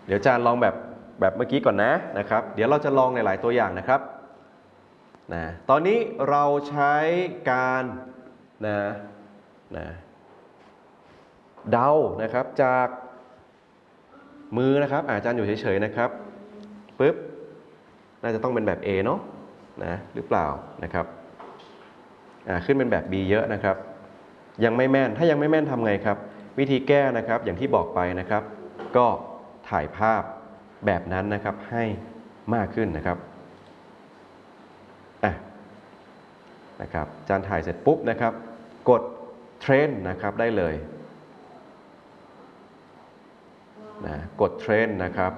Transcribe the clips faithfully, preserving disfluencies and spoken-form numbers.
เดี๋ยวอาจารย์ลองแบบแบบเมื่อกี้ก่อนนะนะครับเดี๋ยวเราจะลองในหลายตัวอย่างนะครับนะตอนนี้เราใช้การนะนะเดานะครับจากมือนะครับอาจารย์อยู่เฉยๆนะครับปึ๊บน่าจะต้องเป็นแบบ A เนาะนะหรือเปล่านะครับอ่าขึ้นเป็นแบบ B เยอะนะครับยังไม่แม่นถ้ายังไม่แม่นทำไงครับวิธีแก้นะครับอย่างที่บอกไปนะครับก็ถ่ายภาพแบบนั้นนะครับให้มากขึ้นนะครับอ่ะนะครับอาจารย์ถ่ายเสร็จปุ๊บนะครับกดเทรนนะครับได้เลยนะกดเทรนนะครับ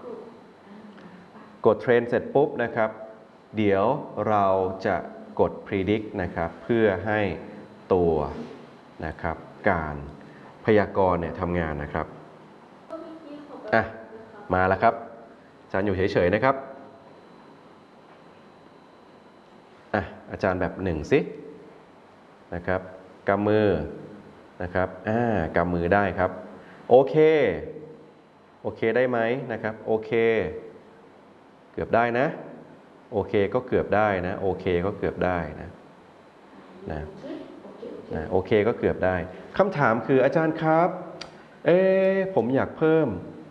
กดเทรนเสร็จปุ๊บนะครับเดี๋ยวเราจะกด predict นะครับเพื่อให้ตัวนะครับการพยากรณ์เนี่ยทำงานนะครับอ่ะมาแล้วครับอาจารย์อยู่เฉยๆนะครับอ่ะอาจารย์แบบหนึ่งสินะครับกำมือนะครับอ่ากำมือได้ครับโอเคโอเคได้ไหมนะครับโอเคเกือบได้นะโอเคก็เกือบได้นะโอเคก็เกือบได้นะนะนะโอเคก็เกือบได้คำถามคืออาจารย์ครับเอ๊ะผมอยากเพิ่ม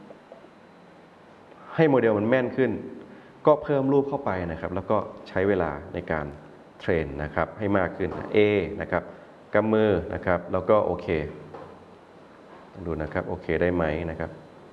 ให้โมเดลมันแม่นขึ้นก็เพิ่มรูปเข้าไปนะครับแล้วก็ใช้เวลาในการเทรนนะครับให้มากขึ้น A นะครับกำมือนะครับแล้วก็โอเคดูนะครับโอเคได้ไหมนะครับ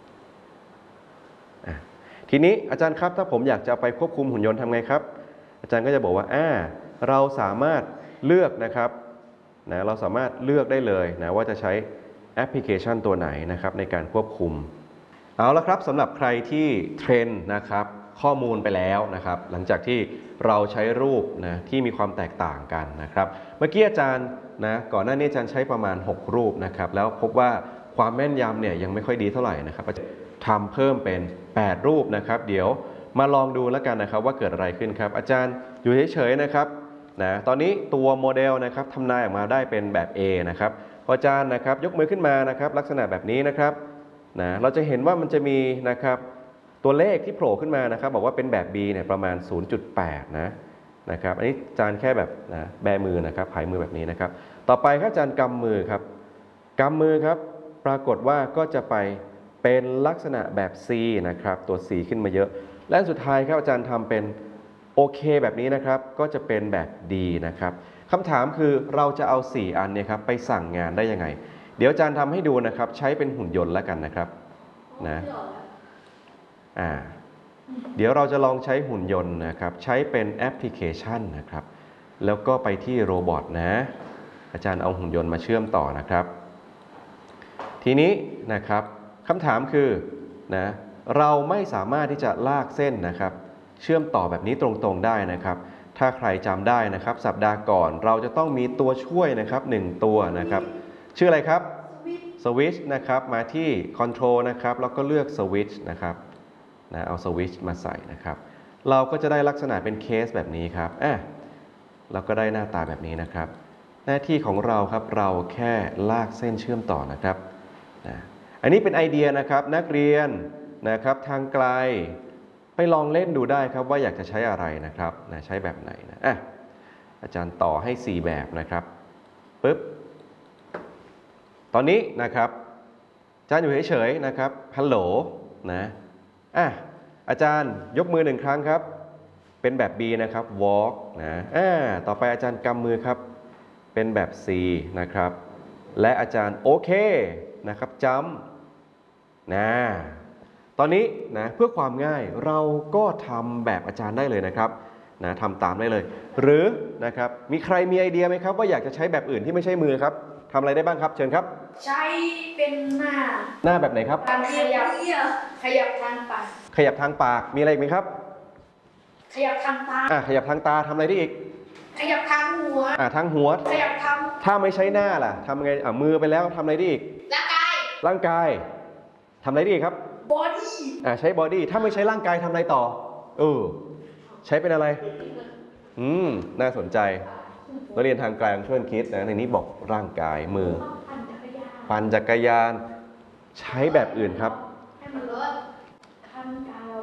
ทีนี้อาจารย์ครับถ้าผมอยากจะไปควบคุมหุ่นยนต์ทำไงครับอาจารย์ก็จะบอกว่าอ่าเราสามารถเลือกนะครับนะเราสามารถเลือกได้เลยนะว่าจะใช้แอปพลิเคชันตัวไหนนะครับในการควบคุมเอาละครับสำหรับใครที่เทรนนะครับข้อมูลไปแล้วนะครับหลังจากที่เราใช้รูปนะที่มีความแตกต่างกันนะครับเมื่อกี้อาจารย์นะก่อนหน้านี้อาจารย์ใช้ประมาณหกรูปนะครับแล้วพบว่าความแม่นยำเนี่ยยังไม่ค่อยดีเท่าไหร่นะครับทำเพิ่มเป็นแปดรูปนะครับเดี๋ยวมาลองดูแล้วกันนะครับว่าเกิดอะไรขึ้นครับอาจารย์อยู่เฉยๆนะครับนะตอนนี้ตัวโมเดลนะครับทำนายออกมาได้เป็นแบบ A นะครับพออาจารย์นะครับยกมือขึ้นมานะครับลักษณะแบบนี้นะครับนะเราจะเห็นว่ามันจะมีนะครับตัวเลขที่โผล่ขึ้นมานะครับบอกว่าเป็นแบบ B เนี่ยประมาณ ศูนย์จุดแปด นะนะครับอันนี้อาจารย์แค่แบบนะแบมือนะครับผายมือแบบนี้นะครับต่อไปครับอาจารย์กำมือครับกำมือครับปรากฏว่าก็จะไปเป็นลักษณะแบบ C นะครับตัว C ขึ้นมาเยอะและสุดท้ายครับอาจารย์ทำเป็นโอเคแบบนี้นะครับก็จะเป็นแบบ D นะครับคำถามคือเราจะเอาสี่อันเนี่ยครับไปสั่งงานได้ยังไงเดี๋ยวอาจารย์ทำให้ดูนะครับใช้เป็นหุ่นยนต์แล้วกันนะครับนะอ่าเดี๋ยวเราจะลองใช้หุ่นยนต์นะครับใช้เป็นแอปพลิเคชันนะครับแล้วก็ไปที่โรบอทนะอาจารย์เอาหุ่นยนต์มาเชื่อมต่อนะครับทีนี้นะครับคำถามคือนะเราไม่สามารถที่จะลากเส้นนะครับเชื่อมต่อแบบนี้ตรงๆได้นะครับถ้าใครจำได้นะครับสัปดาห์ก่อนเราจะต้องมีตัวช่วยนะครับหนึ่งตัวนะครับชื่ออะไรครับสวิตช์นะครับมาที่คอนโทรลนะครับแล้วก็เลือกสวิตช์นะครับนะเอาสวิตช์มาใส่นะครับเราก็จะได้ลักษณะเป็นเคสแบบนี้ครับอ่ะเราก็ได้หน้าตาแบบนี้นะครับหน้าที่ของเราครับเราแค่ลากเส้นเชื่อมต่อนะครับนะอันนี้เป็นไอเดียนะครับนักเรียนนะครับทางไกลไปลองเล่นดูได้ครับว่าอยากจะใช้อะไรนะครับนะใช้แบบไหนนะอ่ะอาจารย์ต่อให้สี่แบบนะครับปึ๊บตอนนี้นะครับอาจารย์อยู่เฉยๆนะครับฮัลโหลนะอ่ะอาจารย์ยกมือหนึ่งครั้งครับเป็นแบบ B นะครับ walk นะอ่าต่อไปอาจารย์กำมือครับเป็นแบบ C นะครับและอาจารย์โอเคนะครับจัมป์นะตอนนี้นะเพื่อความง่ายเราก็ทำแบบอาจารย์ได้เลยนะครับนะทำตามได้เลยหรือนะครับมีใครมีไอเดียไหมครับว่าอยากจะใช้แบบอื่นที่ไม่ใช่มือครับทำอะไรได้บ้างครับเชิญครับใช้เป็นหน้าหน้าแบบไหนครับการขยับขยับทางปากขยับทางปากมีอะไรอีกไหมครับขยับทางตาอ่ะขยับทางตาทำอะไรได้อีกขยับทางหัวอ่ะทางหัวขยับทางถ้าไม่ใช้หน้าล่ะทำไงอ่ะมือไปแล้วทำอะไรได้อีกร่างกายร่างกายทำอะไรได้อีกครับบอดี้อ่ะใช้บอดี้ถ้าไม่ใช้ร่างกายทำอะไรต่อเออใช้เป็นอะไรอืมน่าสนใจนักเรียนทางกลางช่วยคิดนะในนี้บอกร่างกายมือปั่นจักรยานใช้แบบอื่นครับ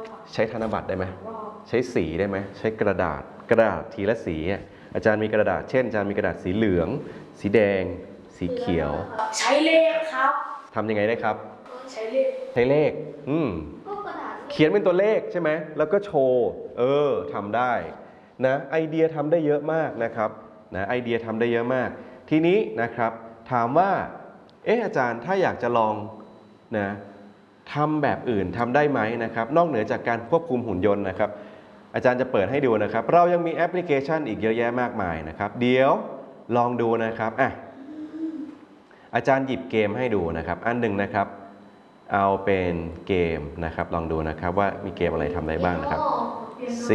ค่ะใช้ธนบัตรได้ไหมสามรอบใช้สีได้ไหมใช้กระดาษกระดาษทีละสีอ่ะอาจารย์มีกระดาษเช่นอาจารย์มีกระดาษสีเหลือง สีแดง สีเขียวใช้เลขครับทำยังไงได้ครับใช้เลขใช้เลขอืมก็กระดาษเขียนเป็นตัวเลขใช่ไหมแล้วก็โชว์เออทำได้นะไอเดียทำได้เยอะมากนะครับนะไอเดียทำได้เยอะมาก ทีนี้นะครับถามว่าเอออาจารย์ถ้าอยากจะลองนะทำแบบอื่นทำได้ไหมนะครับนอกเหนือจากการควบคุมหุ่นยนต์นะครับอาจารย์จะเปิดให้ดูนะครับ เรายังมีแอปพลิเคชันอีกเยอะแยะมากมายนะครับเดี๋ยวลองดูนะครับอ่ะอาจารย์หยิบเกมให้ดูนะครับอันหนึ่งนะครับเอาเป็นเกมนะครับลองดูนะครับว่ามีเกมอะไรทำได้บ้างนะครับ C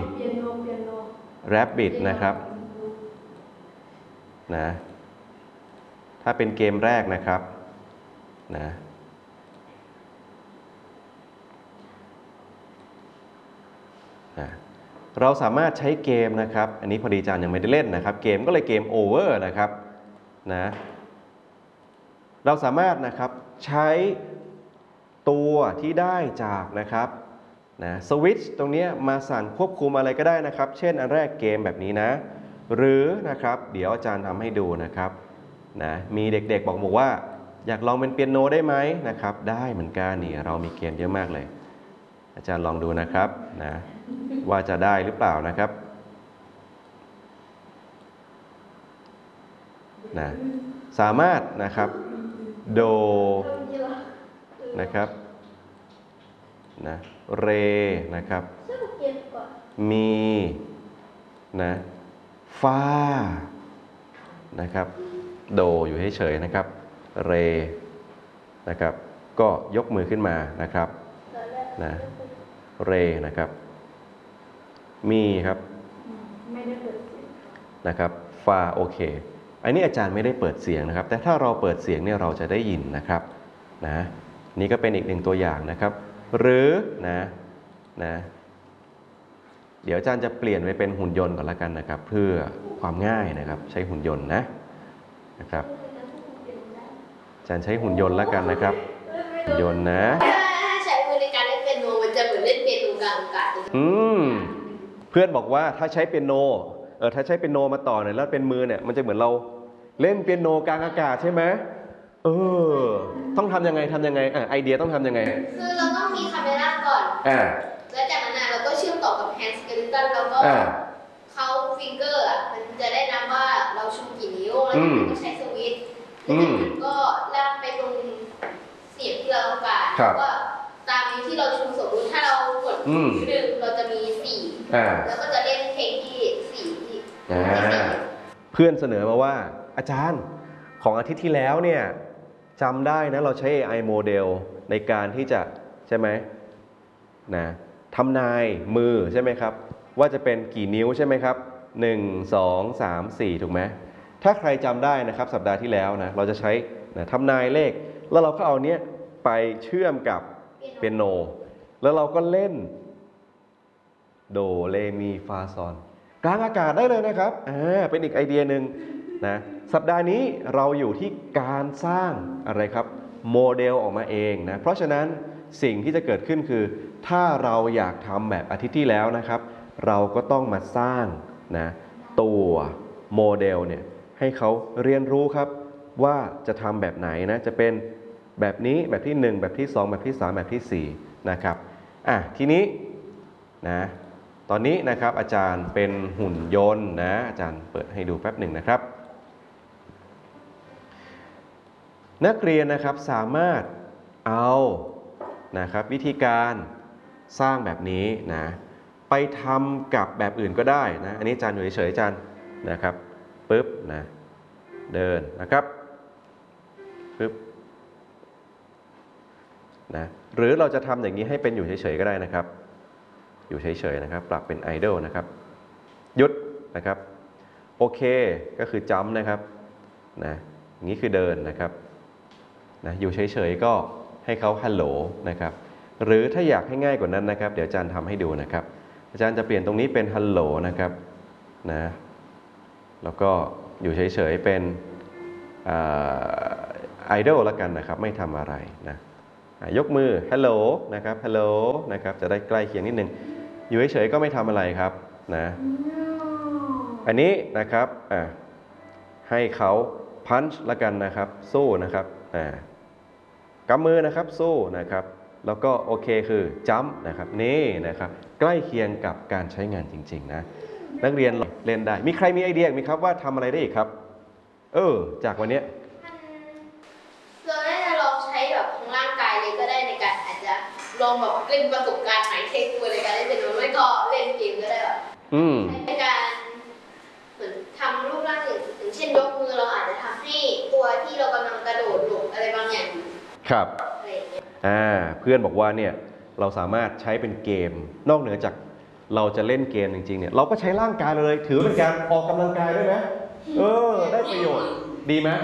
Rabbit นะครับนะถ้าเป็นเกมแรกนะครับนะนะเราสามารถใช้เกมนะครับอันนี้พอดีอาจารย์ยังไม่ได้เล่นนะครับเกมก็เลยเกม Over นะครับนะเราสามารถนะครับใช้ตัวที่ได้จากนะครับนะสวิตช์ตรงนี้มาสั่งควบคุมอะไรก็ได้นะครับเช่นอันแรกเกมแบบนี้นะหรือนะครับเดี๋ยวอาจารย์ทำให้ดูนะครับนะมีเด็กๆบอกบอกว่าอยากลองเป็นเปียโนได้ไหมนะครับได้เหมือนกันนี่เรามีเกมเยอะมากเลยอาจารย์ลองดูนะครับนะว่าจะได้หรือเปล่านะครับนะสามารถนะครับโดนะครับนะเรนะครับมีนะฟานะครับโดอยู่เฉยๆนะครับเรนะครับก็ยกมือขึ้นมานะครับนะเรนะครับมีครับนะครับฟาโอเคอันนี้อาจารย์ไม่ได้เปิดเสียงนะครับแต่ถ้าเราเปิดเสียงเนี่ยเราจะได้ยินนะครับนะนี่ก็เป็นอีกหนึ่งตัวอย่างนะครับหรือนะนะเดี๋ยวอาจารย์จะเปลี่ยนไปเป็นหุ่นยนต์ก่อนละกันนะครับเพื่อความง่ายนะครับใช้หุ่นยนต์นะนะครับอาจารย์ใช้หุ่นยนต์ละกันนะครับหุ่นยนต์นะใช้มือในการเล่นเปียโนมันจะเหมือนเล่นเปียโนกลางอากาศอืมเพื่อนบอกว่าถ้าใช้เปียโนเออถ้าใช้เปียโนมาต่อเนี่ยแล้วเป็นมือเนี่ยมันจะเหมือนเราเล่นเปียโนกลางอากาศใช่ไหมเออต้องทำยังไงทำยังไงอ่ะไอเดียต้องทำยังไงคือเราต้องมีคาเมล่าก่อนอ่าแล้วจากนั้นเราก็เชื่อมต่อกับแฮนด์สเกลิตันแล้วก็เขาฟิงเกอร์อ่ะมันจะได้นับว่าเราชูกี่นิ้วแล้วจากนั้นก็ใช้สวิตช์แล้วจากนั้นก็ลากไปตรงเสียงที่เราต้องการแล้วก็ตามนิ้วที่เราชูสมมติถ้าเรากดนิ้วหนึ่งเราจะมีสี่แล้วก็จะเล่นเพลงที่สี่ที่เพื่อนเสนอมาว่าอาจารย์ของอาทิตย์ที่แล้วเนี่ยจำได้นะเราใช้ เอ ไอ โมเดลในการที่จะใช่ไหมนะทำนายมือใช่ไหมครับว่าจะเป็นกี่นิ้วใช่ไหมครับหนึ่ง สอง สาม สี่ถูกไหมถ้าใครจำได้นะครับสัปดาห์ที่แล้วนะเราจะใช้นะทำนายเลขแล้วเราก็เอาเนี้ยไปเชื่อมกับเปียโนแล้วเราก็เล่นโดเรมีฟาซอนกลางอากาศได้เลยนะครับอ่าเป็นอีกไอเดียหนึ่งนะสัปดาห์นี้เราอยู่ที่การสร้างอะไรครับโมเดลออกมาเองนะเพราะฉะนั้นสิ่งที่จะเกิดขึ้นคือถ้าเราอยากทำแบบอาทิตย์ที่แล้วนะครับเราก็ต้องมาสร้างนะตัวโมเดลเนี่ยให้เขาเรียนรู้ครับว่าจะทำแบบไหนนะจะเป็นแบบนี้แบบที่หนึ่งแบบที่สองแบบที่สามแบบที่สี่นะครับอ่ะทีนี้นะตอนนี้นะครับอาจารย์เป็นหุ่นยนต์นะอาจารย์เปิดให้ดูแป๊บหนึ่งนะครับนักเรียนนะครับสามารถเอานะครับวิธีการสร้างแบบนี้นะไปทำกับแบบอื่นก็ได้นะอันนี้อาจารย์อยู่เฉยๆอาจารย์นะครับปึ๊บนะเดินนะครับปึ๊บนะหรือเราจะทำอย่างนี้ให้เป็นอยู่เฉยๆก็ได้นะครับอยู่เฉยๆนะครับปรับเป็นไอดอลนะครับหยุดนะครับโอเคก็คือจัมป์นะครับนะอย่างนี้คือเดินนะครับนะอยู่เฉยๆก็ให้เขาฮัลโหลนะครับหรือถ้าอยากให้ง่ายกว่านั้นนะครับเดี๋ยวอาจารย์ทำให้ดูนะครับอาจารย์จะเปลี่ยนตรงนี้เป็นฮัลโหลนะครับนะแล้วก็อยู่เฉยๆเป็นไอดอลแล้วกันนะครับไม่ทำอะไรนะยกมือ hello นะครับ hello นะครับจะได้ใกล้เคียงนิดนึงอยู่เฉยๆก็ไม่ทำอะไรครับนะอันนี้นะครับอ่ะให้เขาพันช์ละกันนะครับสู้นะครับอ่ากำมือนะครับสู้นะครับแล้วก็โอเคคือจัมป์นะครับนี่นะครับใกล้เคียงกับการใช้งานจริงๆนะนักเรียนเล่นได้มีใครมีไอเดียไหมครับว่าทำอะไรได้อีกครับเออจากวันนี้เราน่าจะลองใช้แบบของร่างกายเลยก็ได้ในการอาจจะลองแบบเล่นประสบการณ์ใหม่เทคตัวในการเล่นเป็นโน้ตไม่ก็เล่นเกมก็ได้แบบในการเหมือนทำรูปร่างอย่างอย่างเช่นยกมือเราอาจจะทำให้ตัวที่เรากำลังกระโดดหลบอะไรบางอย่างครับอ่าเพื่อนบอกว่าเนี่ยเราสามารถใช้เป็นเกมนอกเหนือจากเราจะเล่นเกมจริงๆเนี่ยเราก็ใช้ร่างกายเลยถือเป็นการออกกำลังกายด้วยไหมเออได้ประโยชน์ดีไหม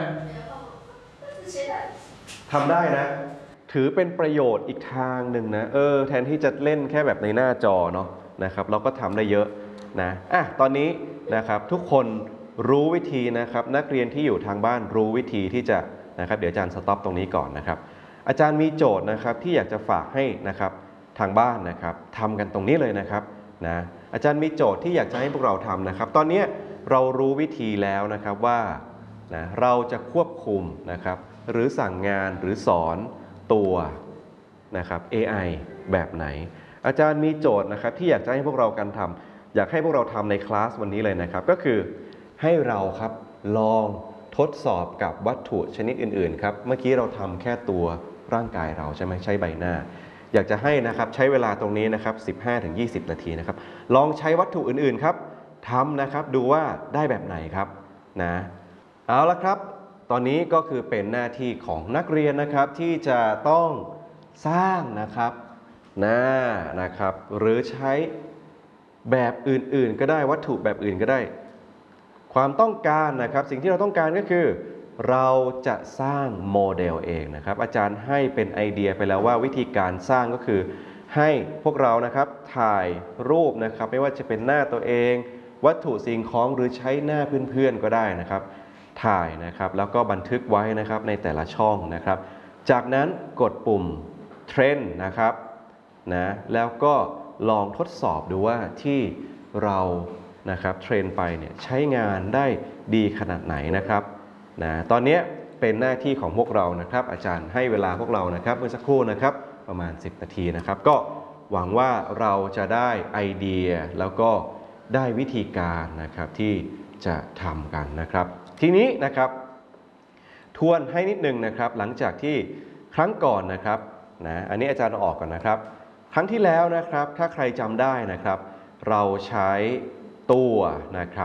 ทำได้นะถือเป็นประโยชน์อีกทางหนึ่งนะเออแทนที่จะเล่นแค่แบบในหน้าจอเนาะนะครับเราก็ทำได้เยอะนะอ่ะตอนนี้นะครับทุกคนรู้วิธีนะครับนักเรียนที่อยู่ทางบ้านรู้วิธีที่จะนะครับเดี๋ยวอาจารย์สต็อปตรงนี้ก่อนนะครับอาจารย์มีโจทย์นะครับที่อยากจะฝากให้นะครับทางบ้านนะครับทำกันตรงนี้เลยนะครับนะอาจารย์มีโจทย์ที่อยากจะให้พวกเราทำนะครับตอนนี้เรารู้วิธีแล้วนะครับว่านะเราจะควบคุมนะครับหรือสั่งงานหรือสอนตัวนะครับ เอ ไอ แบบไหนอาจารย์มีโจทย์นะครับที่อยากจะให้พวกเรากันทำอยากให้พวกเราทำในคลาสวันนี้เลยนะครับก็คือให้เราครับลองทดสอบกับวัตถุชนิดอื่นๆครับเมื่อกี้เราทำแค่ตัวร่างกายเราใช่ไหมใช้ใบหน้าอยากจะให้นะครับใช้เวลาตรงนี้นะครับ สิบห้าถึงยี่สิบ นาทีนะครับลองใช้วัตถุอื่นๆครับทำนะครับดูว่าได้แบบไหนครับนะเอาละครับตอนนี้ก็คือเป็นหน้าที่ของนักเรียนนะครับที่จะต้องสร้างนะครับหน้านะครับหรือใช้แบบอื่นๆก็ได้วัตถุแบบอื่นก็ได้ความต้องการนะครับสิ่งที่เราต้องการก็คือเราจะสร้างโมเดลเองนะครับอาจารย์ให้เป็นไอเดียไปแล้วว่าวิธีการสร้างก็คือให้พวกเรานะครับถ่ายรูปนะครับไม่ว่าจะเป็นหน้าตัวเองวัตถุสิ่งของหรือใช้หน้าเพื่อนๆก็ได้นะครับถ่ายนะครับแล้วก็บันทึกไว้นะครับในแต่ละช่องนะครับจากนั้นกดปุ่มเทรนด์นะครับนะแล้วก็ลองทดสอบดูว่าที่เรานะครับเทรนไปเนี่ยใช้งานได้ดีขนาดไหนนะครับนะตอนนี้เป็นหน้าที่ของพวกเรานะครับอาจารย์ให้เวลาพวกเรานะครับเมื่อสักครู่นะครับประมาณสิบนาทีนะครับก็หวังว่าเราจะได้ไอเดียแล้วก็ได้วิธีการนะครับที่จะทำกันนะครับทีนี้นะครับทวนให้นิดนึงนะครับหลังจากที่ครั้งก่อนนะครับนะอันนี้อาจารย์เอาออกก่อนนะครับครั้งที่แล้วนะครับถ้าใครจำได้นะครับเราใช้ตัวนะครับ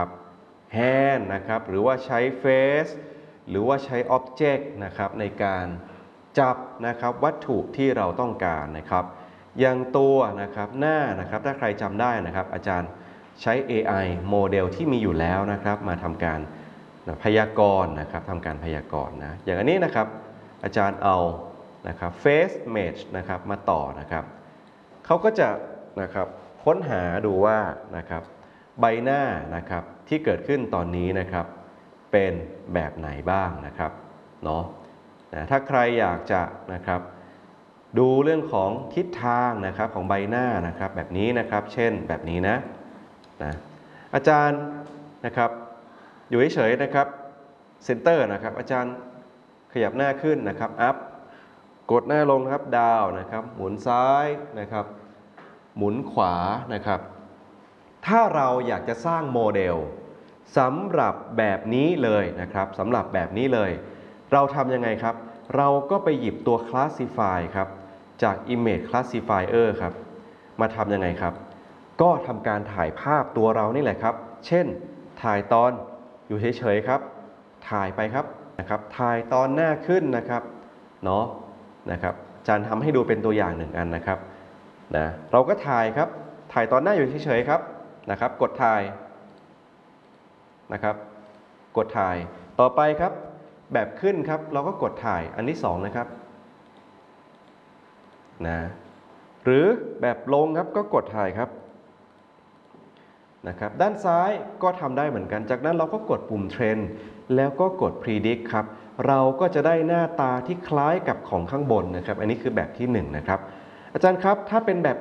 hand นะครับหรือว่าใช้ face หรือว่าใช้ object นะครับในการจับนะครับวัตถุที่เราต้องการนะครับอย่างตัวนะครับหน้านะครับถ้าใครจำได้นะครับอาจารย์ใช้ เอ ไอ โมเดลที่มีอยู่แล้วนะครับมาทำการพยากรณ์นะครับทำการพยากรณ์นะอย่างอันนี้นะครับอาจารย์เอานะครับ face image นะครับมาต่อนะครับเขาก็จะนะครับค้นหาดูว่านะครับใบหน้านะครับที่เกิดขึ้นตอนนี้นะครับเป็นแบบไหนบ้างนะครับเนาะนะถ้าใครอยากจะนะครับดูเรื่องของทิศทางนะครับของใบหน้านะครับแบบนี้นะครับเช่นแบบนี้นะนะอาจารย์นะครับอยู่เฉยๆนะครับเซนเตอร์นะครับอาจารย์ขยับหน้าขึ้นนะครับอัพกดหน้าลงครับดาวนะครับหมุนซ้ายนะครับหมุนขวานะครับถ้าเราอยากจะสร้างโมเดลสำหรับแบบนี้เลยนะครับสำหรับแบบนี้เลยเราทำยังไงครับเราก็ไปหยิบตัว Classify ครับจาก Image Classifier ครับมาทำยังไงครับก็ทำการถ่ายภาพตัวเรานี่แหละครับเช่นถ่ายตอนอยู่เฉยๆครับถ่ายไปครับนะครับถ่ายตอนหน้าขึ้นนะครับเนาะนะครับอาจารย์ทำให้ดูเป็นตัวอย่างหนึ่งอันนะครับนะเราก็ถ่ายครับถ่ายตอนหน้าอยู่เฉยๆครับนะครับกดถ่ายนะครับกดถ่ายต่อไปครับแบบขึ้นครับเราก็กดถ่ายอันที่สองนะครับนะหรือแบบลงครับก็กดถ่ายครับนะครับด้านซ้ายก็ทำได้เหมือนกันจากนั้นเราก็กดปุ่มเทรนด์แล้วก็กด predict ครับเราก็จะได้หน้าตาที่คล้ายกับของข้างบนนะครับอันนี้คือแบบที่หนึ่งนะครับอาจารย์ครับถ้าเป็นแบบ